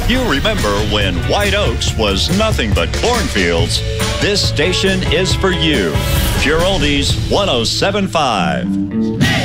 If you remember when White Oaks was nothing but cornfields, this station is for you. Pure Oldies 107.5.